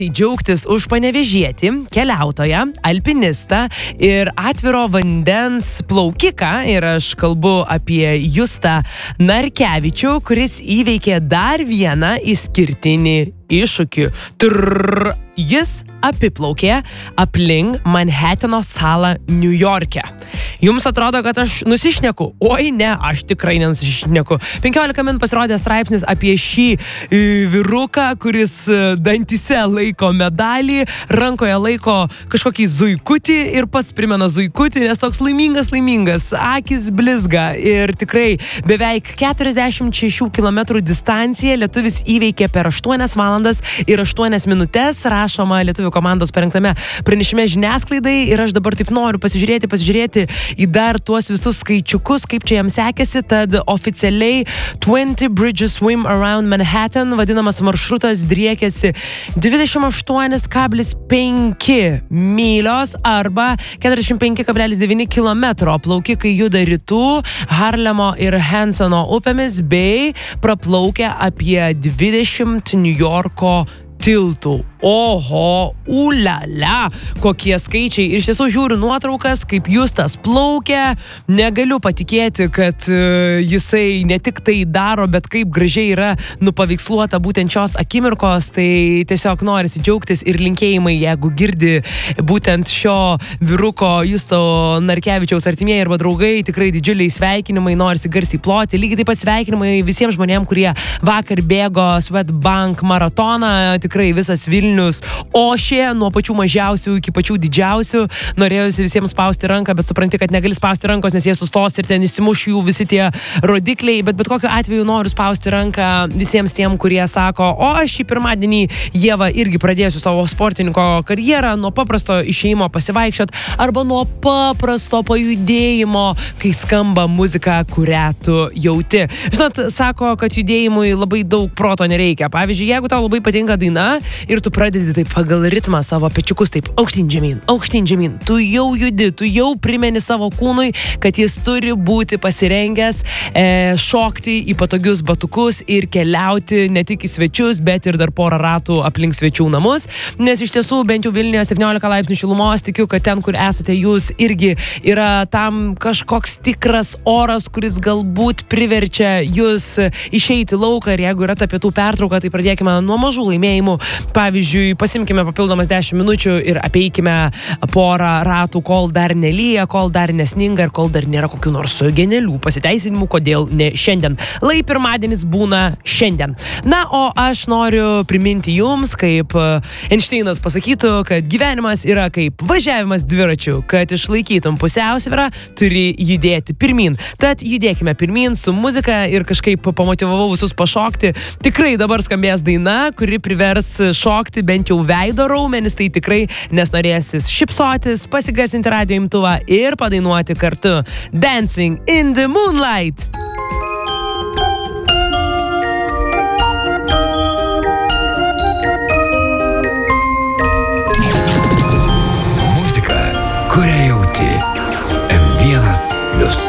Džiaugtis už panevėžietį, keliautoją, alpinistą ir atviro vandens plaukiką. Ir aš kalbu apie Justą Narkevičių, kuris įveikė dar vieną išskirtinį iššūkį. Jis apiplaukė aplink Manhatano salą Niujorke. Jums atrodo, kad aš nusišneku? Oi, ne, aš tikrai nenusišneku. 15 min pasirodė straipsnis apie šį vyruką, kuris dantyse laiko medalį, rankoje laiko kažkokį zuikutį ir pats primena zuikutį, nes toks laimingas, akis blizga. Ir tikrai beveik 46 km distanciją lietuvis įveikė per 8 valandas ir 8 minutes, rašoma lietuvių komandos parengtame pranešime žiniasklaidai. Ir aš dabar taip noriu pasižiūrėti į dar tuos visus skaičiukus, kaip čia jam sekėsi. Tad oficialiai 20 Bridges Swim Around Manhattan vadinamas maršrutas driekėsi 28,5 mylios arba 45,9 km. Plaukikai juda rytų, Harlemo ir Hansono upėmis bei praplaukia apie 20 Niujorko tiltų. Oho, ulala, kokie skaičiai. Ir iš tiesų žiūriu nuotraukas, kaip Justas plaukia. Negaliu patikėti, kad jisai ne tik tai daro, bet kaip gražiai yra nupaveiksluota būtent šios akimirkos. Tai tiesiog norisi džiaugtis ir linkėjimai, jeigu girdi būtent šio vyruko Justo Narkevičiaus artimieji arba draugai. Tikrai didžiuliai sveikinimai, norisi garsiai ploti. Lygiai taip pat sveikinimai visiems žmonėms, kurie vakar bėgo Swedbank maratoną. Tikrai visas Vilnius ošė nuo pačių mažiausių iki pačių didžiausių. Norėjusi visiems spausti ranką, bet supranti, kad negali spausti rankos, nes jie sustos ir ten įsimuš jų visi tie rodikliai. Bet kokiu atveju noriu spausti ranką visiems tiem, kurie sako, o aš šį pirmadienį, Ieva, irgi pradėsiu savo sportininko karjerą nuo paprasto išėjimo pasivaikščiot arba nuo paprasto pajudėjimo, kai skamba muzika, kurią tu jauti. Žinot, sako, kad judėjimui labai daug proto nereikia. Pavyzdžiui, jeigu tau labai patinka daina ir tu pradedi taip pagal ritmą savo pečiukus taip aukštyn žemyn, tu jau judi, tu jau primeni savo kūnui, kad jis turi būti pasirengęs šokti į patogius batukus ir keliauti ne tik į svečius, bet ir dar porą ratų aplink svečių namus, nes iš tiesų bent jau Vilniuje 17 laipsnių šilumos, tikiu, kad ten, kur esate jūs, irgi yra tam kažkoks tikras oras, kuris galbūt priverčia jūs išeiti lauką. Ir jeigu yra ta pietų pertrauka, tai pradėkime nuo mažų laimėjimų. Pavyzdžiui, pasimkime papildomas 10 minučių ir apeikime porą ratų, kol dar nelyja, kol dar nesninga ir kol dar nėra kokių nors genialių pasiteisinimų, kodėl ne šiandien. Lai pirmadienis būna šiandien. Na, o aš noriu priminti jums, kaip Einšteinas pasakytų, kad gyvenimas yra kaip važiavimas dviračiu, kad išlaikytum pusiausvyrą, turi judėti pirmyn. Tad judėkime pirmyn su muzika ir kažkaip pamotyvavau visus pašokti. Tikrai dabar skambės daina, kuri privers šokti bent jau veido raumenis, tai tikrai, nes norėsis šypsotis, pasigarsinti radijo imtuvą ir padainuoti kartu Dancing in the Moonlight.